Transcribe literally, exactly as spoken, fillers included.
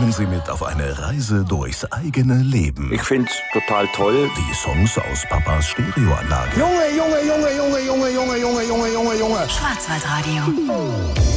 nehmen Sie mit auf eine Reise durchs eigene Leben. Ich find's total toll. Die Songs aus Papas Stereoanlage. Junge, Junge, Junge, Junge, Junge, Junge, Junge, Junge, Junge, Junge. Schwarzwaldradio.